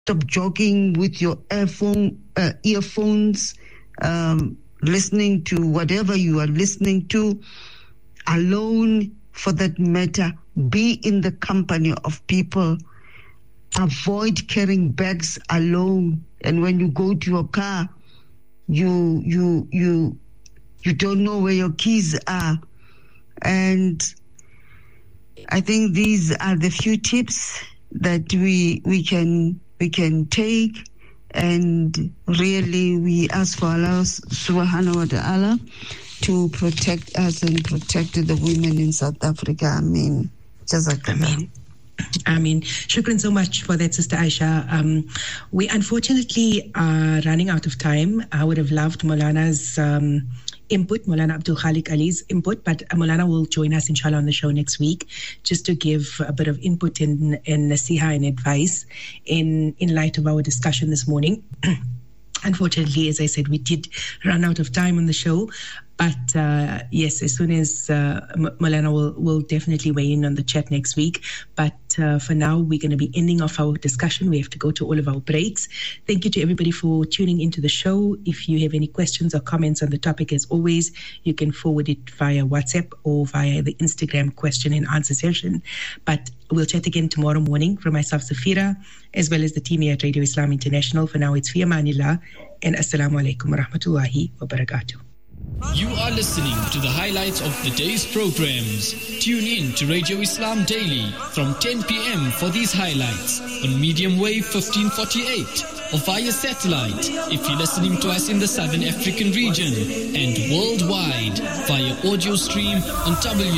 stop jogging with your earphones, listening to whatever you are listening to, alone for that matter. Be in the company of people. Avoid carrying bags alone. And when you go to your car, you don't know where your keys are. And I think these are the few tips that we can take, and really we ask for Allah subhanahu wa ta'ala to protect us and protect the women in South Africa. Ameen. Jazakallah. Ameen. Shukran so much for that, Sister Aisha. We unfortunately are running out of time. I would have loved Maulana's input, Maulana Abdul Khalik Ali's input, but Maulana will join us inshallah on the show next week just to give a bit of input in nasiha and advice in light of our discussion this morning. Unfortunately, as I said, we did run out of time on the show. But yes, as soon as Maulana will definitely weigh in on the chat next week. But for now, we're going to be ending off our discussion. We have to go to all of our breaks. Thank you to everybody for tuning into the show. If you have any questions or comments on the topic, as always, you can forward it via WhatsApp or via the Instagram question and answer session. But we'll chat again tomorrow morning from myself, Safira, as well as the team here at Radio Islam International. For now, it's fi amanillah and assalamu alaikum wa rahmatullahi wa barakatuh. You are listening to the highlights of the day's programs. Tune in to Radio Islam Daily from 10 p.m. for these highlights on medium wave 1548 or via satellite if you're listening to us in the Southern African region, and worldwide via audio stream on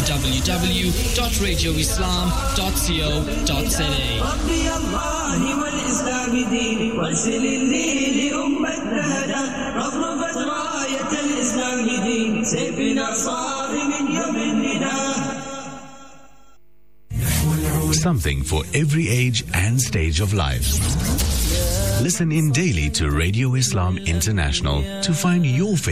www.radioislam.co.za. Something for every age and stage of life. Listen in daily to Radio Islam International to find your favorite